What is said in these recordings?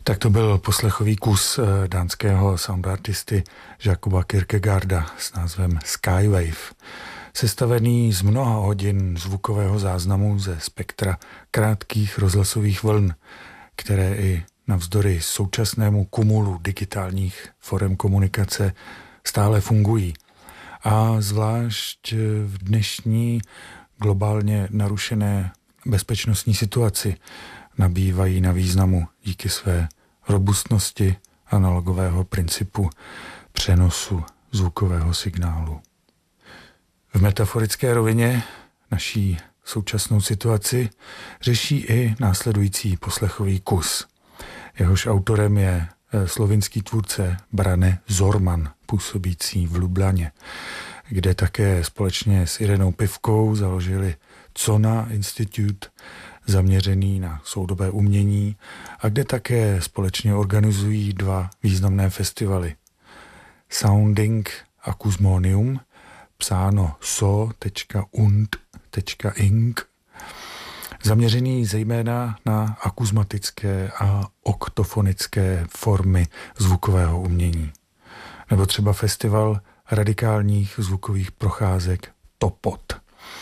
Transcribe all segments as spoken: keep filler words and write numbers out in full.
Tak to byl poslechový kus dánského soundartisty Jakoba Kierkegaarda s názvem Skywave, sestavený z mnoha hodin zvukového záznamu ze spektra krátkých rozhlasových vln, které i navzdory současnému kumulu digitálních forem komunikace stále fungují. A zvlášť v dnešní globálně narušené bezpečnostní situaci nabývají na významu díky své robustnosti analogového principu přenosu zvukového signálu. V metaforické rovině naší současnou situaci řeší i následující poslechový kus. Jehož autorem je slovinský tvůrce Brane Zorman, působící v Lublaně, kde také společně s Irenou Pivkou založili Cona Institute, zaměřený na soudobé umění, a kde také společně organizují dva významné festivaly. Sounding Acousmonium, psáno so tečka und tečka ing, zaměřený zejména na akusmatické a oktofonické formy zvukového umění. Nebo třeba festival radikálních zvukových procházek Topot.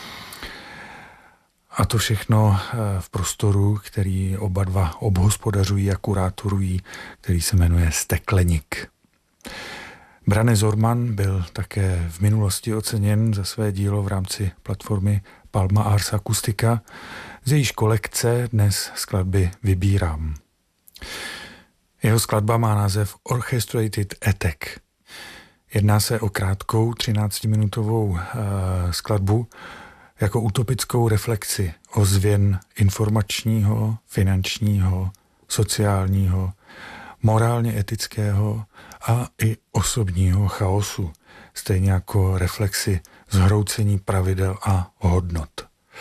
A to všechno v prostoru, který oba dva obhospodařují a kurátorují, který se jmenuje Steklenik. Brane Zorman byl také v minulosti oceněn za své dílo v rámci platformy Palma Ars Acustica, z jejíž kolekce dnes skladby vybírám. Jeho skladba má název Orchestrated Attack. Jedná se o krátkou třináctiminutovou uh, skladbu jako utopickou reflexi ozvěn informačního, finančního, sociálního, morálně etického a i osobního chaosu, stejně jako reflexi zhroucení pravidel a hodnot.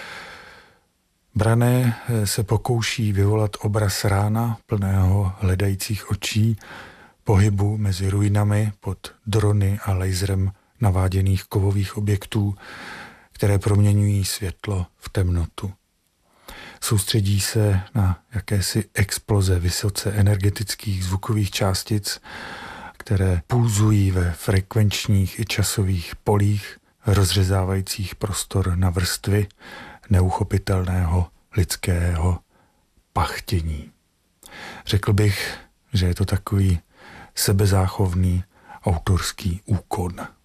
Brane se pokouší vyvolat obraz rána plného hledajících očí, pohybu mezi ruinami pod drony a laserem naváděných kovových objektů, které proměňují světlo v temnotu. Soustředí se na jakési exploze vysoce energetických zvukových částic, které pulzují ve frekvenčních i časových polích, rozřezávajících prostor na vrstvy neuchopitelného lidského pachtění. Řekl bych, že je to takový sebezáchovný autorský úkon.